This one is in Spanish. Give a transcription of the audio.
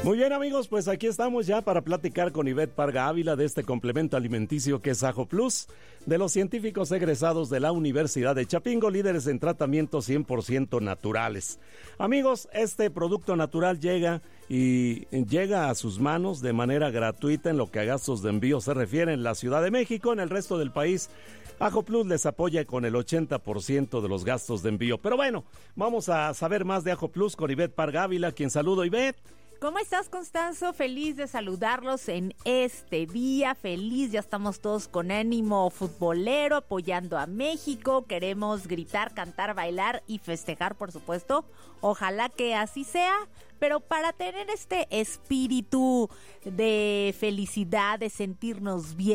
Muy bien, amigos, pues aquí estamos ya para platicar con Ivette Parga Ávila de este complemento alimenticio que es Ajo Plus, de los científicos egresados de la Universidad de Chapingo, líderes en tratamientos 100% naturales. Amigos, este producto natural llega a sus manos de manera gratuita en lo que a gastos de envío se refiere en la Ciudad de México. En el resto del país, Ajo Plus les apoya con el 80% de los gastos de envío. Pero bueno, vamos a saber más de Ajo Plus con Ivette Parga Ávila, quien saludo. Ivette. ¿Cómo estás, Constanzo? Feliz de saludarlos en este día, feliz, ya estamos todos con ánimo futbolero, apoyando a México, queremos gritar, cantar, bailar y festejar, por supuesto, ojalá que así sea, pero para tener este espíritu de felicidad, de sentirnos bien,